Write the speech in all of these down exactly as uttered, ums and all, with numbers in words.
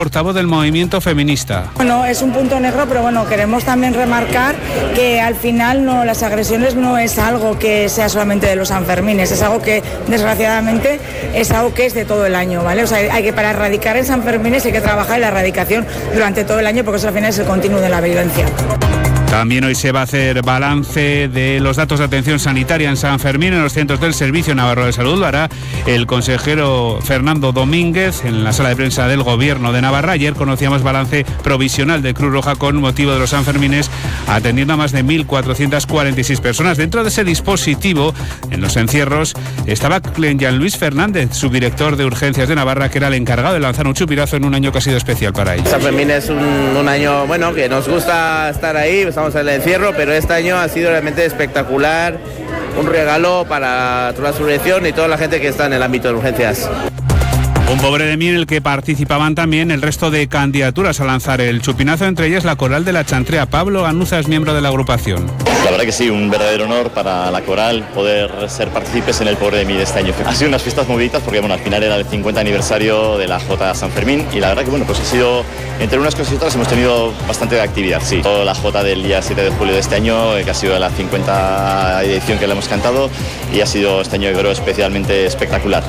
Portavoz del movimiento feminista. Bueno, es un punto negro, pero bueno, queremos también remarcar que al final no, las agresiones no es algo que sea solamente de los Sanfermines, es algo que desgraciadamente es algo que es de todo el año, ¿vale? O sea, hay que para erradicar en Sanfermines hay que trabajar en la erradicación durante todo el año porque eso al final es el continuo de la violencia. También hoy se va a hacer balance de los datos de atención sanitaria en San Fermín en los centros del Servicio Navarro de Salud. Lo hará el consejero Fernando Domínguez en la sala de prensa del Gobierno de Navarra. Ayer conocíamos balance provisional de Cruz Roja con motivo de los Sanfermines, atendiendo a más de mil cuatrocientas cuarenta y seis personas. Dentro de ese dispositivo, en los encierros, estaba Jean Luis Fernández, subdirector de Urgencias de Navarra, que era el encargado de lanzar un chupirazo en un año que ha sido especial para ellos. San Fermín es un, un año, bueno, que nos gusta estar ahí, estamos en el encierro, pero este año ha sido realmente espectacular, un regalo para toda la subvención y toda la gente que está en el ámbito de urgencias. Un pobre de mí en el que participaban también el resto de candidaturas a lanzar el chupinazo, entre ellas la Coral de la Chantrea. Pablo Anuza es miembro de la agrupación. La verdad que sí, un verdadero honor para la Coral poder ser partícipes en el pobre de mí de este año. Ha sido unas fiestas moviditas porque bueno, al final era el cincuenta aniversario de la Jota San Fermín y la verdad que bueno, pues ha sido, entre unas cosas y otras hemos tenido bastante de actividad, sí. Toda la Jota del día siete de julio de este año, que ha sido la cincuenta edición que le hemos cantado y ha sido este año yo creo especialmente espectacular.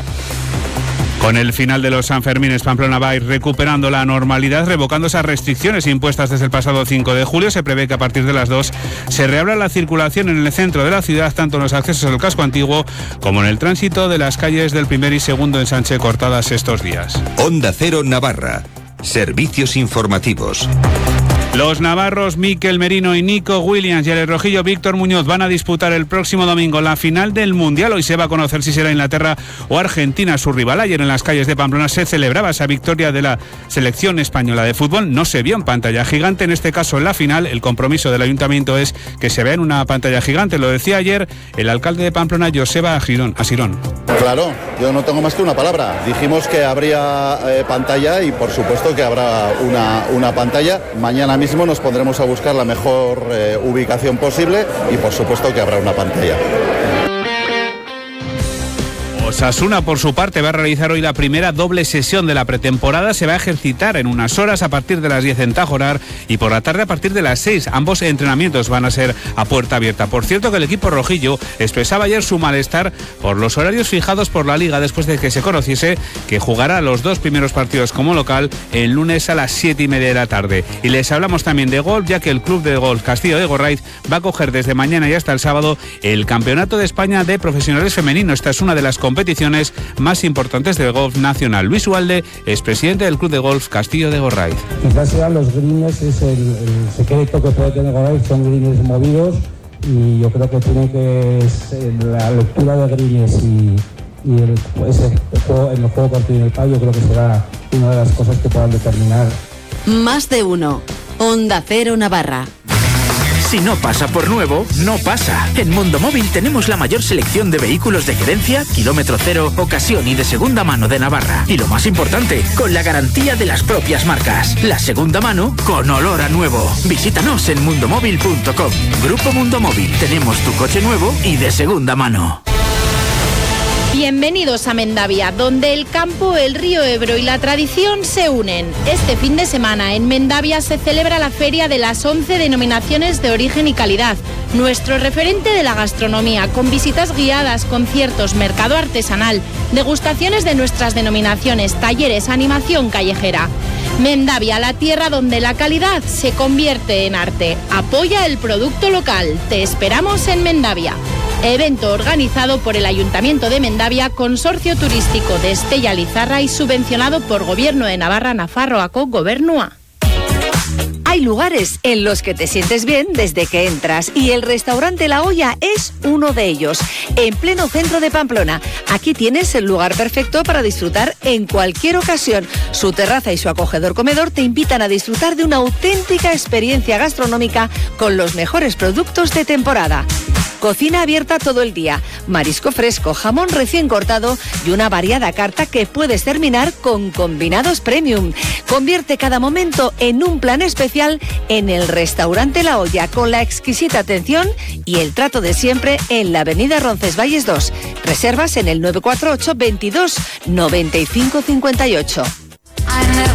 Con el final de los Sanfermines, Pamplona va a ir recuperando la normalidad, revocando esas restricciones impuestas desde el pasado cinco de julio. Se prevé que a partir de las dos se reabra la circulación en el centro de la ciudad, tanto en los accesos al casco antiguo como en el tránsito de las calles del primer y segundo ensanche cortadas estos días. Onda Cero Navarra. Servicios informativos. Los navarros Mikel Merino y Nico Williams y el rojillo Víctor Muñoz van a disputar el próximo domingo la final del Mundial. Hoy se va a conocer si será Inglaterra o Argentina su rival. Ayer en las calles de Pamplona se celebraba esa victoria de la selección española de fútbol. No se vio en pantalla gigante, en este caso en la final. El compromiso del ayuntamiento es que se vea en una pantalla gigante. Lo decía ayer el alcalde de Pamplona, Joseba Asirón. Asirón. Claro, yo no tengo más que una palabra. Dijimos que habría eh, pantalla y por supuesto que habrá una, una pantalla. Mañana mismo nos pondremos a buscar la mejor eh, ubicación posible y por supuesto que habrá una pantalla. Osasuna, por su parte, va a realizar hoy la primera doble sesión de la pretemporada. Se va a ejercitar en unas horas a partir de las diez en Tajonar y por la tarde a partir de las seis. Ambos entrenamientos van a ser a puerta abierta. Por cierto, que el equipo rojillo expresaba ayer su malestar por los horarios fijados por la Liga después de que se conociese que jugará los dos primeros partidos como local el lunes a las siete y media de la tarde. Y les hablamos también de golf, ya que el Club de Golf Castillo de Gorraiz va a coger desde mañana y hasta el sábado el Campeonato de España de Profesionales Femenino. Esta es una de las competiciones más importantes del golf nacional. Luis Ualde es presidente del Club de Golf Castillo de Gorraiz. Quizás sean los greens, es el, el secreto que puede tener Gorraiz, son greens movidos y yo creo que tiene que ser la lectura de greens y, y el, ese, el juego, en el juego corto y en el palo, yo creo que será una de las cosas que puedan determinar. Más de uno. Onda Cero Navarra. Si no pasa por nuevo, no pasa. En Mundo Móvil tenemos la mayor selección de vehículos de gerencia, kilómetro cero, ocasión y de segunda mano de Navarra. Y lo más importante, con la garantía de las propias marcas. La segunda mano con olor a nuevo. Visítanos en mundomóvil punto com. Grupo Mundo Móvil. Tenemos tu coche nuevo y de segunda mano. Bienvenidos a Mendavia, donde el campo, el río Ebro y la tradición se unen. Este fin de semana en Mendavia se celebra la feria de las once denominaciones de origen y calidad, nuestro referente de la gastronomía, con visitas guiadas, conciertos, mercado artesanal, degustaciones de nuestras denominaciones, talleres, animación callejera. Mendavia, la tierra donde la calidad se convierte en arte. Apoya el producto local. Te esperamos en Mendavia. Evento organizado por el Ayuntamiento de Mendavia, Consorcio Turístico de Estella Lizarra y subvencionado por Gobierno de Navarra, Nafarroako Gobernua. Hay lugares en los que te sientes bien desde que entras y el restaurante La Olla es uno de ellos, en pleno centro de Pamplona. Aquí tienes el lugar perfecto para disfrutar en cualquier ocasión. Su terraza y su acogedor comedor te invitan a disfrutar de una auténtica experiencia gastronómica con los mejores productos de temporada. Cocina abierta todo el día, marisco fresco, jamón recién cortado y una variada carta que puedes terminar con combinados premium. Convierte cada momento en un plan especial en el restaurante La Olla, con la exquisita atención y el trato de siempre en la avenida Roncesvalles dos. Reservas en el nueve cuatro ocho, veintidós, noventa y cinco cincuenta y ocho.